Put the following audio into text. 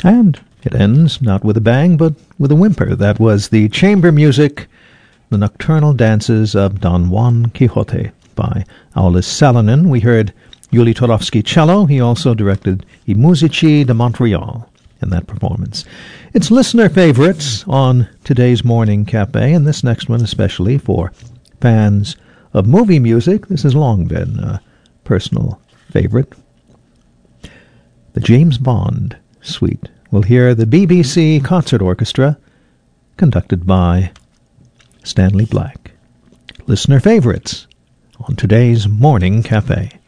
And it ends not with a bang, but with a whimper. That was the chamber music, The Nocturnal Dances of Don Juan Quixote by Aulis Salonen. We heard Yuli Torovsky cello. He also directed I Musici de Montreal in that performance. It's listener favorites on today's Morning Cafe, and this next one especially for fans of movie music. This has long been a personal favorite. The James Bond Suite. We'll hear the BBC Concert Orchestra, conducted by Stanley Black. Listener favorites on today's Morning Cafe.